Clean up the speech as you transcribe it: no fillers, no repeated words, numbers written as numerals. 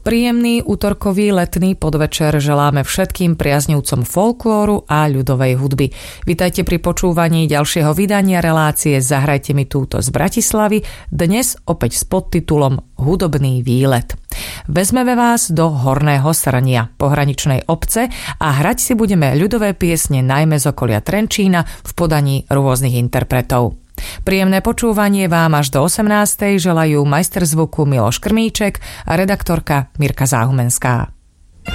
Príjemný útorkový letný podvečer želáme všetkým priaznivcom folklóru a ľudovej hudby. Vitajte pri počúvaní ďalšieho vydania relácie Zahrajte mi túto z Bratislavy, dnes opäť s podtitulom Hudobný výlet. Vezmeme vás do Horného Srnia, pohraničnej obce, a hrať si budeme ľudové piesne najmä z okolia Trenčína v podaní rôznych interpretov. Príjemné počúvanie vám až do 18. želajú majster zvuku Miloš Krmíček a redaktorka Mirka Záhumenská.